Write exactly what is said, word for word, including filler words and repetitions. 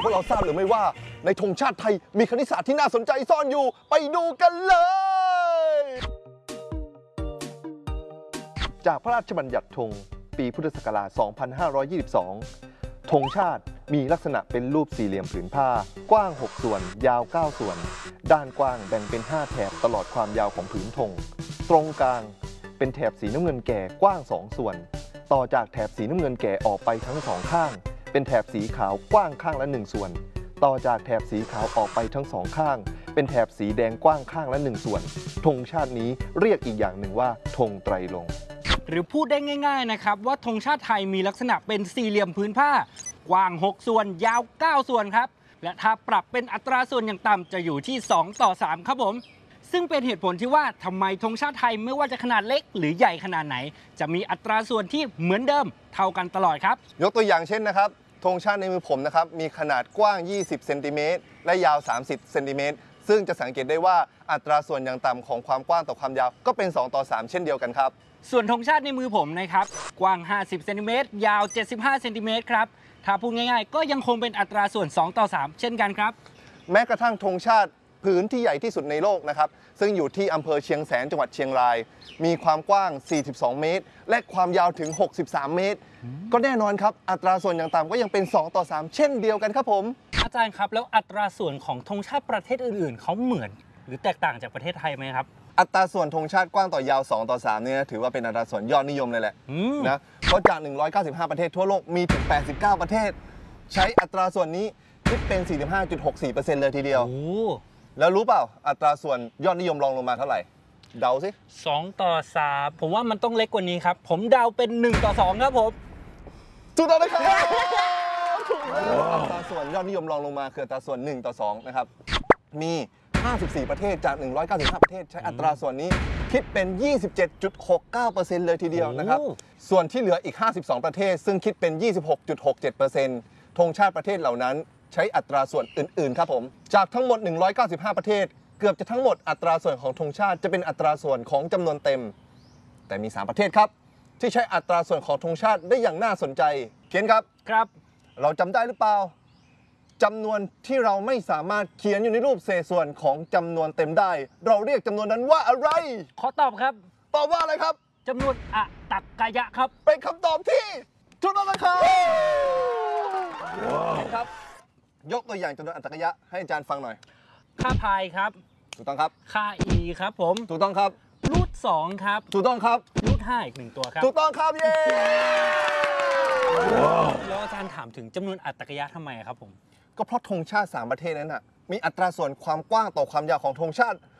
วกเราทราบหรือไม่ว่าในธงชาติไทยมีคณิตศาสตร์ที่น่าสนใจซ่อนอยู่ไปดูกันเลยจากพระราชบัญญัติธงปีพุทธศักราช สองพันห้าร้อยยี่สิบสอง ธงชาติมีลักษณะเป็นรูปสี่เหลี่ยมผืนผ้ากว้างหกส่วนยาวเก้าส่วนด้านกว้างแบ่งเป็นห้าแถบตลอดความยาวของผืนธงตรงกลางเป็นแถบสีน้ำเงินแก่กว้างสองส่วนต่อจากแถบสีน้ำเงินแก่ออกไปทั้งสองข้างเป็นแถบสีขาวกว้างข้างละหนึ่งส่วนต่อจากแถบสีขาวออกไปทั้งสองข้างเป็นแถบสีแดงกว้างข้างละหนึ่งส่วนธงชาตินี้เรียกอีกอย่างหนึ่งว่าธงไตรรงค์หรือพูดได้ง่ายๆนะครับว่าธงชาติไทยมีลักษณะเป็นสี่เหลี่ยมผืนผ้ากว้างหกส่วนยาวเก้าส่วนครับและถ้าปรับเป็นอัตราส่วนอย่างต่ำจะอยู่ที่สองต่อสามครับผมซึ่งเป็นเหตุผลที่ว่าทำไมธงชาติไทยไม่ว่าจะขนาดเล็กหรือใหญ่ขนาดไหนจะมีอัตราส่วนที่เหมือนเดิมเท่ากันตลอดครับยกตัวอย่างเช่นนะครับธงชาติในมือผมนะครับมีขนาดกว้างยี่สิบเซนติเมตรและยาวสามสิบเซนติเมตรซึ่งจะสังเกตได้ว่าอัตราส่วนอย่างต่ำของความกว้างต่อความยาวก็เป็นสองต่อสามเช่นเดียวกันครับส่วนธงชาติในมือผมนะครับกว้างห้าสิบเซนติเมตรยาวเจ็ดสิบห้าเซนติเมตรครับถ้าพูดง่ายๆก็ยังคงเป็นอัตราส่วนสองต่อสามเช่นกันครับแม้กระทั่งธงชาติผืนที่ใหญ่ที่สุดในโลกนะครับซึ่งอยู่ที่อำเภอเชียงแสนจังหวัดเชียงรายมีความกว้างสี่สิบสองเมตรและความยาวถึงหกสิบสามเมตรก็แน่นอนครับอัตราส่วนอย่างต่ำก็ยังเป็นสองต่อสามเช่นเดียวกันครับผมอาจารย์ครับแล้วอัตราส่วนของธงชาติประเทศอื่นๆเขาเหมือนหรือแตกต่างจากประเทศไทยไหมครับอัตราส่วนธงชาติกว้างต่อยาวสองต่อสามเนี่ยถือว่าเป็นอัตราส่วนยอดนิยมเลยแหละนะเพราะจากหนึ่งร้อยเก้าสิบห้าประเทศทั่วโลกมีถึงแปดสิบเก้าประเทศใช้อัตราส่วนนี้คิดเป็น สี่สิบห้าจุดหกสี่เปอร์เซ็นต์ เลยทีเดียวแล้วรู้เปล่าอัตราส่วนยอดนิยมรองลงมาเท่าไหร่เดาสิสองต่อสามผมว่ามันต้องเล็กกว่านี้ครับผมเดาเป็นหนึ่งต่อสองครับผมถูกต้องเลยครับถูกแล้วอัตราส่วนยอดนิยมรองลงมาคืออัตราส่วนหนึ่งต่อสองนะครับมีห้าสิบสี่ประเทศจากหนึ่งร้อยเก้าสิบห้าประเทศใช้อัตราส่วนนี้คิดเป็น ยี่สิบเจ็ดจุดหกเก้าเปอร์เซ็นต์ เลยทีเดียวนะครับส่วนที่เหลืออีกห้าสิบสองประเทศซึ่งคิดเป็น ยี่สิบหกจุดหกเจ็ดเปอร์เซ็นต์ ธงชาติประเทศเหล่านั้นใช้อัตราส่วนอื่นๆครับผมจากทั้งหมดหนึ่งร้อยเก้าสิบห้าประเทศเกือบจะทั้งหมดอัตราส่วนของธงชาติจะเป็นอัตราส่วนของจำนวนเต็มแต่มีสามประเทศครับที่ใช้อัตราส่วนของธงชาติได้อย่างน่าสนใจเขียนครับครับเราจำได้หรือเปล่าจำนวนที่เราไม่สามารถเขียนอยู่ในรูปเศษส่วนของจำนวนเต็มได้เราเรียกจำนวนนั้นว่าอะไรขอตอบครับตอบว่าอะไรครับจำนวนอะตักกะยะครับเป็นคำตอบที่ถูกต้องนะครับครับยกตัวอย่างจำนวนอัตตกยะให้อาจารย์ฟังหน่อยค่าพายครับถูกต้องครับค่า e ครับผมถูกต้องครับรูทสองครับถูกต้องครับรูทห้าอีกหนึ่งตัวครับถูกต้องครับเย้แล้วอาจารย์ถามถึงจำนวนอัตตกยะทำไมครับผมก็เพราะธงชาติสามประเทศนั้นน่ะมีอัตราส่วนความกว้างต่อความยาวของธงชาติ